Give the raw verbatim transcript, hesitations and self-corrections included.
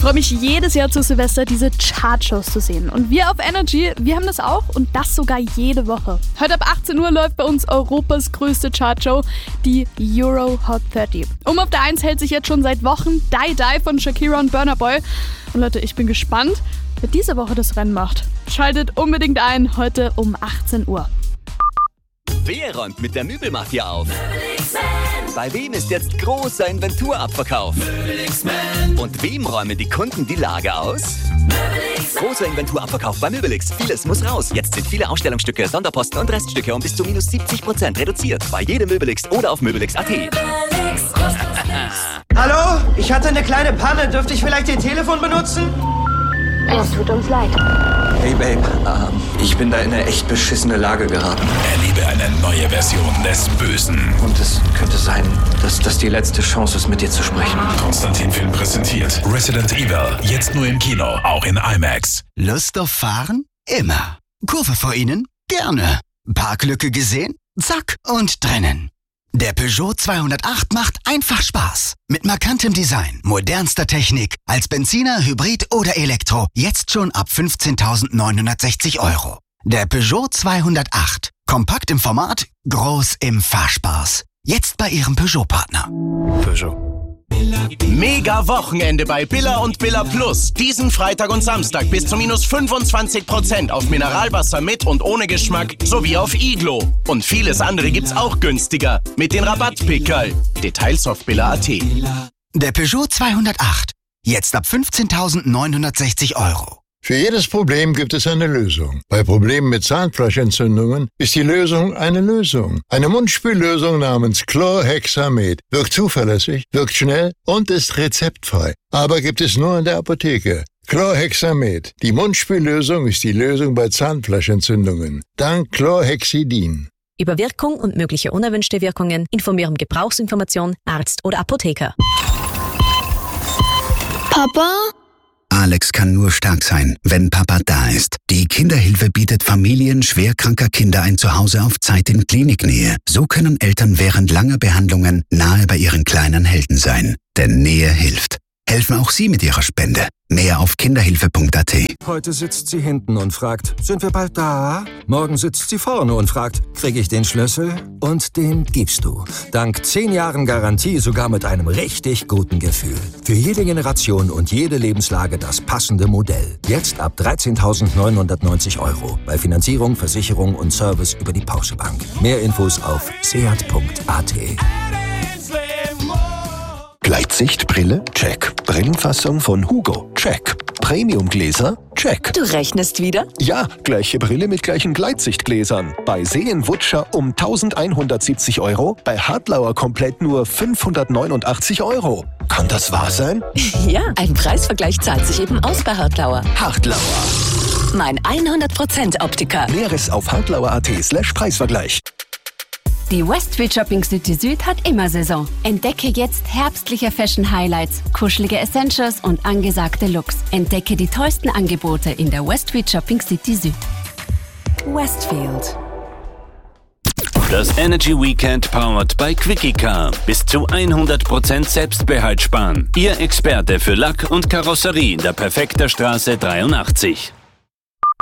freue mich jedes Jahr zu Silvester, diese Chartshows zu sehen. Und wir auf Energy, wir haben das auch und das sogar jede Woche. Heute ab achtzehn Uhr läuft bei uns Europas größte Chartshow, die Euro Hot dreißig. Um auf der eins hält sich jetzt schon seit Wochen Die Die von Shakira und Burna Boy. Und Leute, ich bin gespannt, wer diese Woche das Rennen macht. Schaltet unbedingt ein, heute um achtzehn Uhr. Wer räumt mit der Möbelmafia auf? Bei wem ist jetzt großer Inventurabverkauf? Und wem räumen die Kunden die Lager aus? Großer Inventurabverkauf bei Möbelix. Vieles muss raus. Jetzt sind viele Ausstellungsstücke, Sonderposten und Reststücke um bis zu minus siebzig Prozent reduziert. Bei jedem Möbelix oder auf möbelix punkt at. Hallo? Ich hatte eine kleine Panne. Dürfte ich vielleicht Ihr Telefon benutzen? Es tut uns leid. Hey Babe, ähm, ich bin da in eine echt beschissene Lage geraten. Erlebe eine neue Version des Bösen. Und es könnte sein, dass das die letzte Chance ist, mit dir zu sprechen. Konstantin Film präsentiert Resident Evil, jetzt nur im Kino, auch in IMAX. Lust auf Fahren? Immer. Kurve vor Ihnen? Gerne. Parklücke gesehen? Zack und drinnen. Der Peugeot zweihundertacht macht einfach Spaß. Mit markantem Design, modernster Technik, als Benziner, Hybrid oder Elektro. Jetzt schon ab fünfzehntausendneunhundertsechzig Euro. Der Peugeot zweihundertacht. Kompakt im Format, groß im Fahrspaß. Jetzt bei Ihrem Peugeot-Partner. Peugeot. Mega Wochenende bei Billa und Billa Plus. Diesen Freitag und Samstag bis zu minus fünfundzwanzig Prozent auf Mineralwasser mit und ohne Geschmack sowie auf Iglo. Und vieles andere gibt's auch günstiger mit den Rabattpickerl. Details auf billa punkt at. Der Peugeot zweihundertacht. Jetzt ab fünfzehntausendneunhundertsechzig Euro. Für jedes Problem gibt es eine Lösung. Bei Problemen mit Zahnfleischentzündungen ist die Lösung eine Lösung. Eine Mundspüllösung namens Chlorhexamed wirkt zuverlässig, wirkt schnell und ist rezeptfrei. Aber gibt es nur in der Apotheke. Chlorhexamed. Die Mundspüllösung ist die Lösung bei Zahnfleischentzündungen. Dank Chlorhexidin. Über Wirkung und mögliche unerwünschte Wirkungen informieren Gebrauchsinformation, Arzt oder Apotheker. Papa? Alex kann nur stark sein, wenn Papa da ist. Die Kinderhilfe bietet Familien schwerkranker Kinder ein Zuhause auf Zeit in Kliniknähe. So können Eltern während langer Behandlungen nahe bei ihren kleinen Helden sein. Denn Nähe hilft. Helfen auch Sie mit Ihrer Spende. Mehr auf kinderhilfe punkt at. Heute sitzt sie hinten und fragt, sind wir bald da? Morgen sitzt sie vorne und fragt, kriege ich den Schlüssel? Und den gibst du. Dank zehn Jahren Garantie sogar mit einem richtig guten Gefühl. Für jede Generation und jede Lebenslage das passende Modell. Jetzt ab dreizehntausendneunhundertneunzig Euro. Bei Finanzierung, Versicherung und Service über die Porsche Bank. Mehr Infos auf seat punkt at. Gleitsichtbrille? Check. Brillenfassung von Hugo? Check. Premiumgläser? Check. Du rechnest wieder? Ja, gleiche Brille mit gleichen Gleitsichtgläsern. Bei Seenwutscher um eintausendeinhundertsiebzig Euro, bei Hartlauer komplett nur fünfhundertneunundachtzig Euro. Kann das wahr sein? Ja, ein Preisvergleich zahlt sich eben aus bei Hartlauer. Hartlauer. Mein hundert Prozent Optiker. Näheres auf hartlauer punkt at slash Preisvergleich. Die Westfield Shopping City Süd hat immer Saison. Entdecke jetzt herbstliche Fashion Highlights, kuschelige Essentials und angesagte Looks. Entdecke die tollsten Angebote in der Westfield Shopping City Süd. Westfield. Das Energy Weekend powered by Quickie Car. Bis zu hundert Prozent Selbstbehalt sparen. Ihr Experte für Lack und Karosserie in der Perfekter Straße dreiundachtzig.